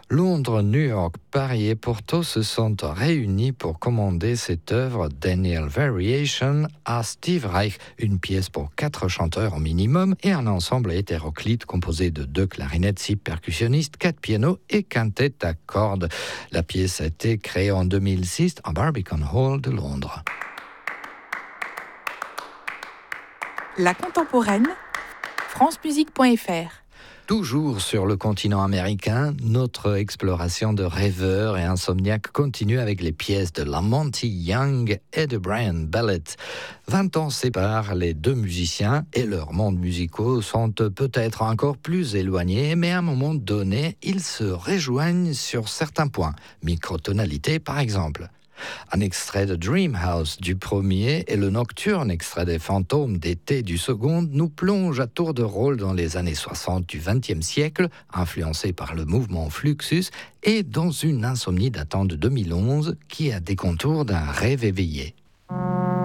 Londres, New York, Paris et Porto se sont réunis pour commander cette œuvre Daniel Variation à Steve Reich, une pièce pour 4 chanteurs au minimum et un ensemble hétéroclite composé de 2 clarinettes, 6 percussionnistes, 4 pianos et quintette à cordes. La pièce a été créée en 2006 à Barbican Hall de Londres. La contemporaine, francemusique.fr. Toujours sur le continent américain, notre exploration de rêveurs et insomniaques continue avec les pièces de Lamonti Young et de Brian Ballett. 20 ans séparent les deux musiciens et leurs mondes musicaux sont peut-être encore plus éloignés, mais à un moment donné, ils se rejoignent sur certains points. Microtonalité par exemple. Un extrait de Dream House du premier et le nocturne extrait des Fantômes d'été du second nous plonge à tour de rôle dans les années 60 du XXe siècle, influencé par le mouvement Fluxus et dans une insomnie datant de 2011 qui a des contours d'un rêve éveillé.